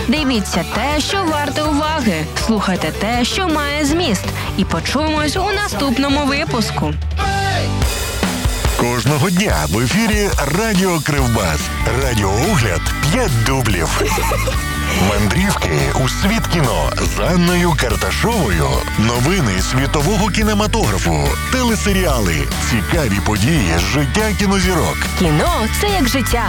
Дивіться те, що варте уваги. Слухайте те, що має зміст. І почуємось у наступному випуску. Кожного дня в ефірі Радіо Кривбас. Радіоогляд 5 дублів. Мандрівки у світ кіно з Анною Карташовою. Новини світового кінематографу. Телесеріали. Цікаві події з життя кінозірок. Кіно – це як життя.